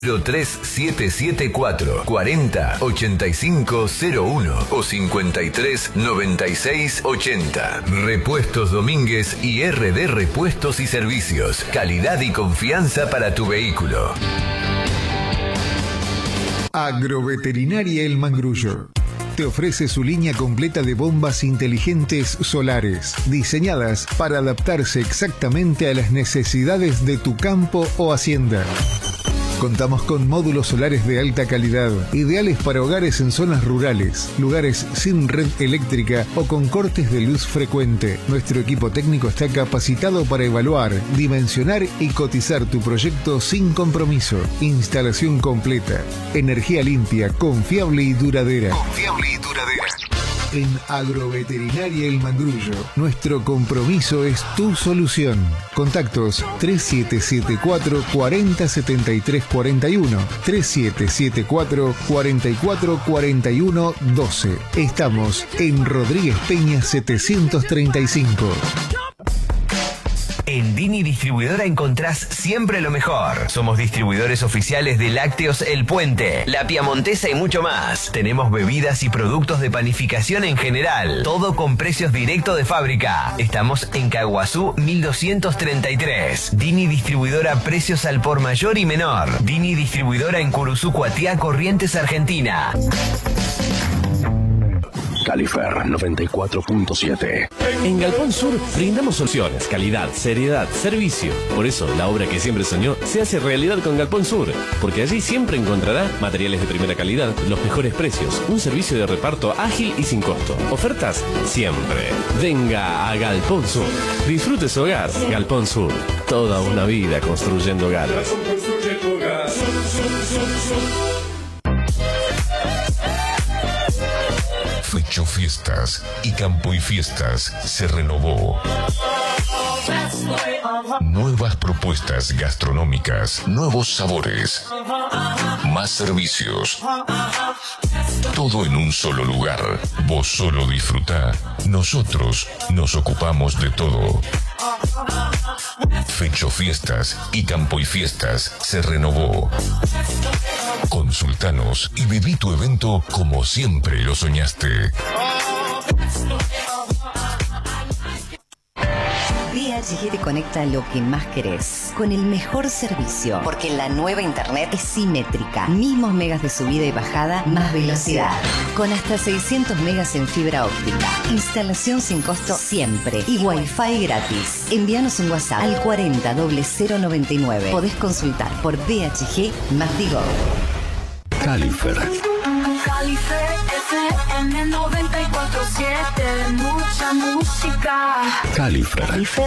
3774 40 85 01 o 53 96 80. Repuestos Domínguez y RD Repuestos y Servicios. Calidad y confianza para tu vehículo. Agroveterinaria El Mangrullo te ofrece su línea completa de bombas inteligentes solares, diseñadas para adaptarse exactamente a las necesidades de tu campo o hacienda. Contamos con módulos solares de alta calidad, ideales para hogares en zonas rurales, lugares sin red eléctrica o con cortes de luz frecuente. Nuestro equipo técnico está capacitado para evaluar, dimensionar y cotizar tu proyecto sin compromiso. Instalación completa, energía limpia, confiable y duradera. En Agroveterinaria El Mangrullo, nuestro compromiso es tu solución. Contactos 3774 40 73 41, 3774 44 41 12. Estamos en Rodríguez Peña 735. En Dini Distribuidora encontrás siempre lo mejor. Somos distribuidores oficiales de Lácteos El Puente, La Piamontesa y mucho más. Tenemos bebidas y productos de panificación en general. Todo con precios directos de fábrica. Estamos en Caguazú 1233. Dini Distribuidora, precios al por mayor y menor. Dini Distribuidora en Curuzú, Cuatiá, Corrientes, Argentina. Califer 94.7. En Galpón Sur brindamos soluciones, calidad, seriedad, servicio. Por eso la obra que siempre soñó se hace realidad con Galpón Sur, porque allí siempre encontrará materiales de primera calidad, los mejores precios, un servicio de reparto ágil y sin costo. Ofertas siempre. Venga a Galpón Sur. Disfrute su hogar. Galpón Sur. Toda una vida construyendo hogares. Fecho Fiestas y Campo y Fiestas se renovó. Nuevas propuestas gastronómicas, nuevos sabores, más servicios. Todo en un solo lugar. Vos solo disfrutá. Nosotros nos ocupamos de todo. Fecho Fiestas y Campo y Fiestas se renovó. Consultanos y viví tu evento como siempre lo soñaste. VHG te conecta lo que más querés, con el mejor servicio, porque la nueva internet es simétrica. Mismos megas de subida y bajada, más velocidad. Con hasta 600 megas en fibra óptica. Instalación sin costo siempre. Y Wi-Fi gratis. Envíanos un WhatsApp al 40 0099. Podés consultar por VHG más Digo. Califer. Califer FM 94.7, mucha música. Califer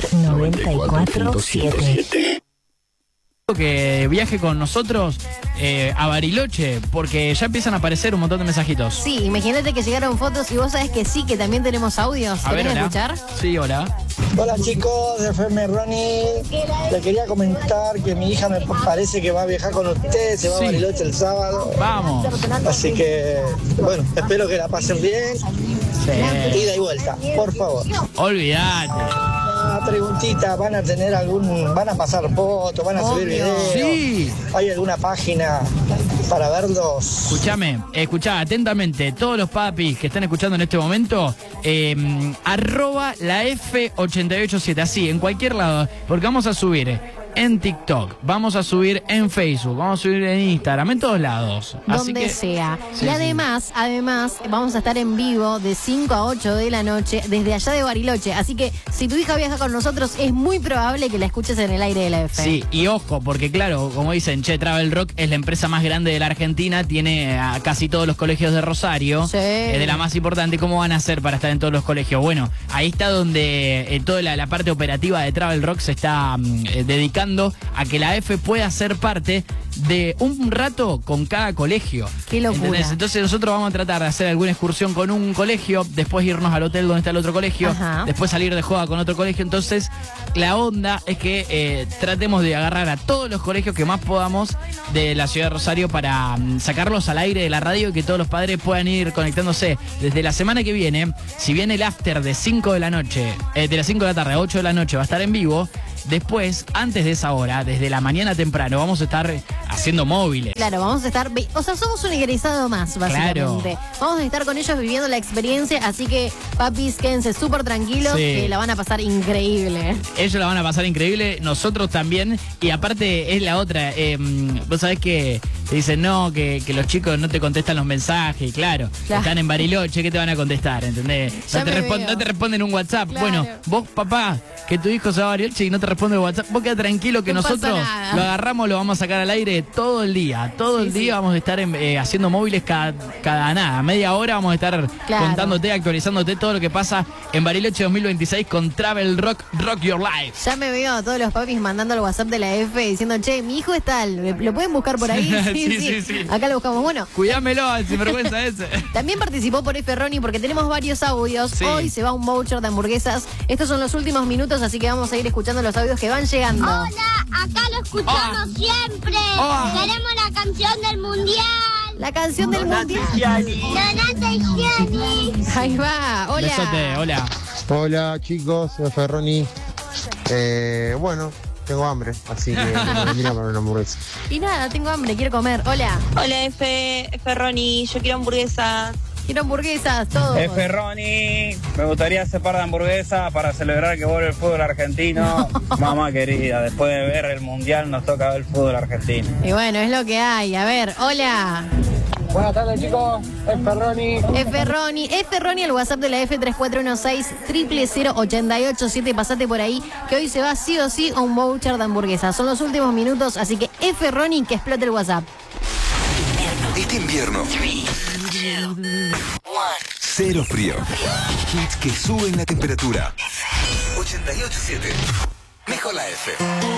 94.7. Que viaje con nosotros a Bariloche, porque ya empiezan a aparecer un montón de mensajitos. Sí, imagínate que llegaron fotos y vos sabés que sí, que también tenemos audios. ¿Querés escuchar? Sí, hola. Hola chicos de FM Ronnie, le quería comentar que mi hija me parece que va a viajar con ustedes, se va a Bariloche el sábado. Vamos. Así que, bueno, espero que la pasen bien. Sí. Ida y vuelta, por favor. Olvídate. Una preguntita, ¿van a pasar fotos, van a subir videos? Sí. ¿Hay alguna página para verlos? Escuchá atentamente, todos los papis que están escuchando en este momento, arroba la F887, así, en cualquier lado, porque vamos a subir en TikTok, vamos a subir en Facebook, vamos a subir en Instagram, en todos lados. Donde sea. Sí, y además, vamos a estar en vivo de 5 a 8 de la noche desde allá de Bariloche. Así que si tu hija viaja con nosotros, es muy probable que la escuches en el aire de la F. Sí, y ojo, porque claro, como dicen, Travel Rock es la empresa más grande de la Argentina, tiene a casi todos los colegios de Rosario, sí. Es de la más importante. ¿Cómo van a hacer para estar en todos los colegios? Bueno, ahí está donde toda la parte operativa de Travel Rock se está dedicando a que la F pueda ser parte de un rato con cada colegio. Qué locura. ¿Entendés? Entonces nosotros vamos a tratar de hacer alguna excursión con un colegio, después irnos al hotel donde está el otro colegio, Ajá. después salir de joda con otro colegio. Entonces la onda es que tratemos de agarrar a todos los colegios que más podamos de la ciudad de Rosario para sacarlos al aire de la radio y que todos los padres puedan ir conectándose. Desde la semana que viene, si bien el after de 5 de la noche, de las 5 de la tarde a 8 de la noche va a estar en vivo, después, antes de esa hora, desde la mañana temprano, vamos a estar haciendo móviles. Claro, vamos a estar, o sea, somos un egresado más, básicamente. Claro. Vamos a estar con ellos viviendo la experiencia, así que, papis, quédense súper tranquilos, Sí. que la van a pasar increíble. Ellos la van a pasar increíble, nosotros también. Y aparte es la otra. Vos sabés que te dicen no, que los chicos no te contestan los mensajes. Claro, están en Bariloche, ¿qué te van a contestar? ¿Entendés? Ya me veo. No te responden un WhatsApp. Claro. Bueno, vos, papá, que tu hijo se va a Bariloche y no te responde un WhatsApp, vos queda tranquilo que No pasa nosotros nada. lo agarramos, lo vamos a sacar al aire todo el día. Todo el día vamos a estar haciendo móviles cada nada. Media hora vamos a estar contándote, actualizándote todo lo que pasa en Bariloche 2026 con Travel Rock Your Life. Ya me veo a todos los papis mandando al WhatsApp de la F diciendo, che, mi hijo es tal, ¿lo pueden buscar por ahí? Sí. Acá lo buscamos. Bueno, Cuidámelo, al sinvergüenza ese. también participó por F. Ronnie porque tenemos varios audios. Sí. Hoy se va un voucher de hamburguesas. Estos son los últimos minutos, así que vamos a ir escuchando los audios que van llegando. Hola, acá lo escuchamos siempre. Queremos la canción del mundial. La canción del mundial. Donate y Gianni. Ahí va, hola. Besote, hola. Hola chicos, soy Ferroni. Bueno, tengo hambre, así que me vendría para una hamburguesa. Y nada, tengo hambre, quiero comer. Hola. Hola Ferroni, yo quiero hamburguesas. Quiero hamburguesas, todos. Ferroni, me gustaría hacer par de hamburguesas para celebrar que vuelve el fútbol argentino. Mamá querida, después de ver el mundial nos toca ver el fútbol argentino. Y bueno, es lo que hay. A ver, hola. Buenas tardes chicos, es Ferroni. Es Ferroni al WhatsApp de la F3416-000887. Pasate por ahí, que hoy se va sí o sí a un voucher de hamburguesas. Son los últimos minutos, así que es Ferroni, que explote el WhatsApp. Este invierno. Cero frío. Hits que suben la temperatura. 88.7. Mejor la F.